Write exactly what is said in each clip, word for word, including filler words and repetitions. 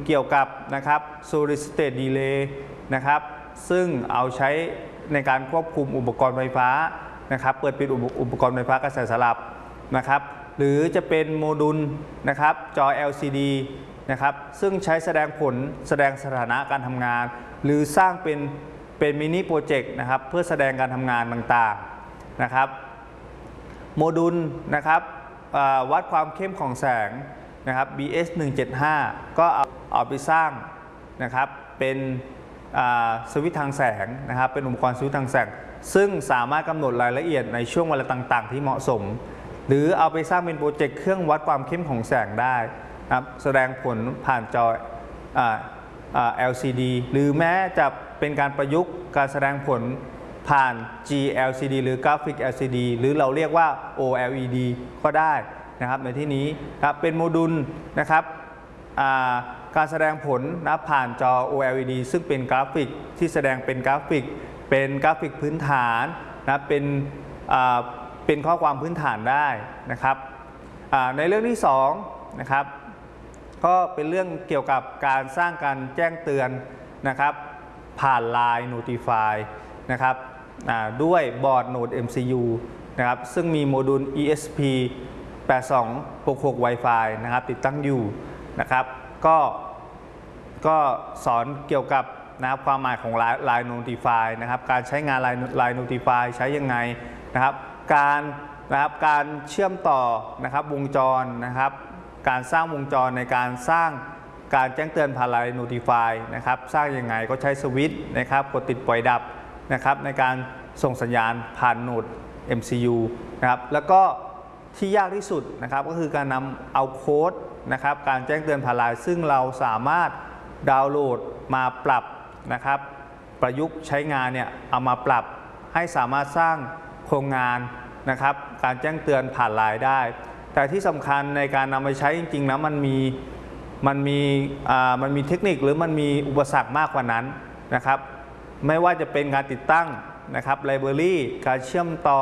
เกี่ยวกับนะครับ solid state delay นะครับซึ่งเอาใช้ในการควบคุมอุปกรณ์ไฟฟ้านะครับเปิดปิดอุปกรณ์ไฟฟ้ากระแสสลับนะครับหรือจะเป็นโมดูลนะครับจอ แอล ซี ดี นะครับซึ่งใช้แสดงผลแสดงสถานะการทำงานหรือสร้างเป็นเป็นมินิโปรเจกต์นะครับเพื่อแสดงการทำงานต่างๆนะครับโมดูลนะครับวัดความเข้มของแสงนะครับ บี เอส หนึ่งเจ็ดห้า ก็เอาเอาไปสร้างนะครับเป็นสวิตช์ทางแสงนะครับเป็นอุปกรณ์สวิตช์ทางแสงซึ่งสามารถกำหนดรายละเอียดในช่วงเวลาต่างๆที่เหมาะสมหรือเอาไปสร้างเป็นโปรเจกต์เครื่องวัดความเข้มของแสงได้นะครับแสดงผลผ่านจอ แอล ซี ดี หรือแม้จะเป็นการประยุกต์การแสดงผลผ่าน จี แอล ซี ดี หรือ Graphic แอล ซี ดี หรือเราเรียกว่า โอ แอล อี ดี ก็ได้นะครับในที่นี้ครับเป็นโมดูลนะครับการแสดงผลนะผ่านจอ โอ แอล อี ดี ซึ่งเป็นกราฟิกที่แสดงเป็นกราฟิกเป็นกราฟิกพื้นฐานนะเป็นเป็นข้อความพื้นฐานได้นะครับในเรื่องที่สองนะครับก็เป็นเรื่องเกี่ยวกับการสร้างการแจ้งเตือนนะครับผ่าน ไลน์ Notify นะครับด้วยบอร์ด Node เอ็ม ซี ยู นะครับซึ่งมีโมดูล อี เอส พี แปดสองหกหก Wi-Fi นะครับติดตั้งอยู่นะครับก็ก็สอนเกี่ยวกับนะครับความหมายของ ไลน์ Notify นะครับการใช้งาน ไลน์ Notify ใช้ยังไงนะครับการนะครับการเชื่อมต่อนะครับวงจรนะครับการสร้างวงจรในการสร้างการแจ้งเตือนผ่าน ไลน์ Notify นะครับสร้างยังไงก็ใช้สวิตช์นะครับกดติดปล่อยดับนะครับในการส่งสัญญาณผ่านโหนด เอ็ม ซี ยู นะครับแล้วก็ที่ยากที่สุดนะครับก็คือการนำเอาโค้ดนะครับการแจ้งเตือนผ่าน ไลน์ ซึ่งเราสามารถดาวน์โหลดมาปรับนะครับประยุกต์ใช้งานเนี่ยเอามาปรับให้สามารถสร้างโครงงานนะครับการแจ้งเตือนผ่าน ไลน์ ได้แต่ที่สำคัญในการนำไปใช้จริงๆแล้วมันมีมันมีมันมีเทคนิคหรือมันมีอุปสรรคมากกว่านั้นนะครับไม่ว่าจะเป็นการติดตั้งนะครับไลบรารีการเชื่อมต่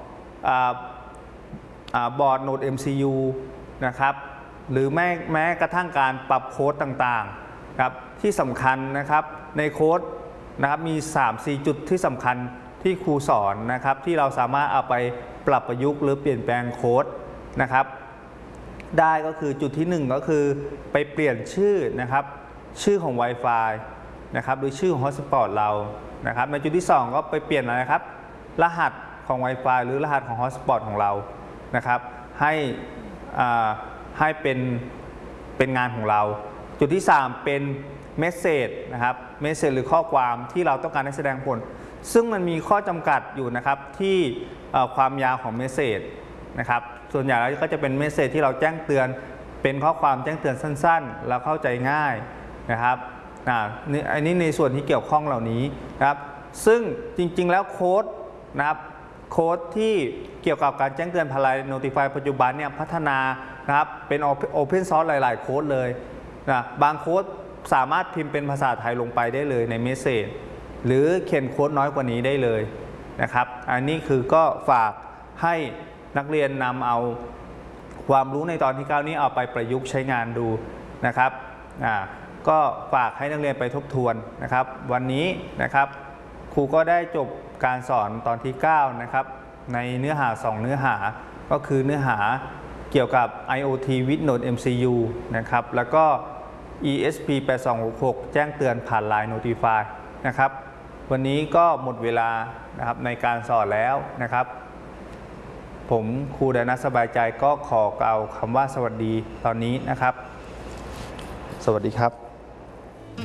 อบอร์ด Node เอ็ม ซี ยู นะครับหรือแม้แม้กระทั่งการปรับโค้ดต่างๆครับที่สำคัญนะครับในโค้ดนะครับมี สามถึงสี่ จุดที่สำคัญที่ครูสอนนะครับที่เราสามารถเอาไปปรับประยุกต์หรือเปลี่ยนแปลงโค้ดนะครับได้ก็คือจุดที่หนึ่งก็คือไปเปลี่ยนชื่อนะครับชื่อของ Wi-Fi นะครับหรือชื่อของ Hotspot เรานะครับในจุดที่สองก็ไปเปลี่ยนอะไรครับรหัสของ Wi-Fi หรือรหัสของ Hotspot ของเรานะครับให้ให้เป็นเป็นงานของเราจุดที่สามเป็นเมสเซจนะครับเมสเซจหรือข้อความที่เราต้องการให้แสดงผลซึ่งมันมีข้อจำกัดอยู่นะครับที่ความยาวของเมสเซจนะครับส่วนใหญ่แล้วก็จะเป็นเมสเซจที่เราแจ้งเตือนเป็นข้อความแจ้งเตือนสั้นๆแล้วเข้าใจง่ายนะครับอันนี้ในส่วนที่เกี่ยวข้องเหล่านี้นะครับซึ่งจริงๆแล้วโค้ดนะครับโค้ดที่เกี่ยวกับการแจ้งเตือนผ่าน ไลน์ Notify ปัจจุบันเนี่ยพัฒนานะครับเป็น Open Source หลายๆโค้ดเลยนะบางโค้ดสามารถพิมพ์เป็นภาษาไทยลงไปได้เลยในเมสเซจหรือเขียนโค้ดน้อยกว่านี้ได้เลยนะครับอันนี้คือก็ฝากให้นักเรียนนำเอาความรู้ในตอนที่เก้านี้เอาไปประยุกต์ใช้งานดูนะครับอ่าก็ฝากให้นักเรียนไปทบทวนนะครับวันนี้นะครับครูก็ได้จบการสอนตอนที่เก้านะครับในเนื้อหาสองเนื้อหาก็คือเนื้อหาเกี่ยวกับ ไอ โอ ที with Node เอ็ม ซี ยู นะครับแล้วก็ อี เอส พี แปดสองหกหก แจ้งเตือนผ่าน ไลน์ Notify นะครับวันนี้ก็หมดเวลานะครับในการสอนแล้วนะครับผมครูดานัทสบายใจก็ขอกล่าวคำว่าสวัสดีตอนนี้นะครับสวัสดีครับ